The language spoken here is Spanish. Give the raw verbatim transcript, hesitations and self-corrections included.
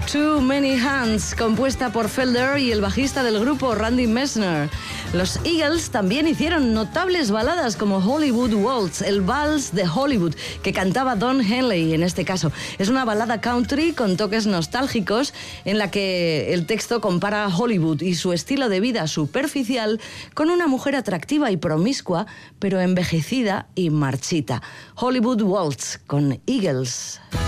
Too Many Hands, compuesta por Felder y el bajista del grupo Randy Messner. Los Eagles también hicieron notables baladas como Hollywood Waltz, el vals de Hollywood, que cantaba Don Henley en este caso. Es una balada country con toques nostálgicos en la que el texto compara a Hollywood y su estilo de vida superficial con una mujer atractiva y promiscua, pero envejecida y marchita. Hollywood Waltz con Eagles.